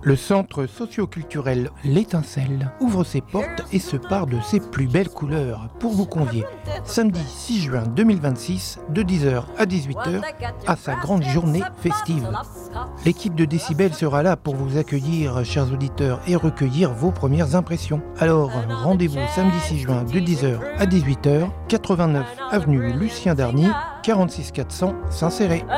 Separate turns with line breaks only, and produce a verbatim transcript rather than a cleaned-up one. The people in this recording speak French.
Le centre socio-culturel L'Étincelle ouvre ses portes et se pare de ses plus belles couleurs pour vous convier samedi six juin deux mille vingt-six de dix heures à dix-huit heures à sa grande journée festive. L'équipe de Décibel sera là pour vous accueillir, chers auditeurs, et recueillir vos premières impressions. Alors rendez-vous samedi six juin de dix heures à dix-huit heures, quatre-vingt-neuf avenue Lucien Darny, quarante-six quatre cents Saint-Céré.